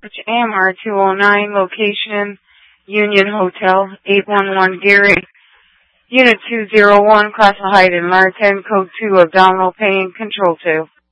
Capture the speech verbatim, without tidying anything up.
A M R two oh nine, location Union Hotel, eight one one Gary, Unit two oh one, classified in Larton, code two of download pane, control two.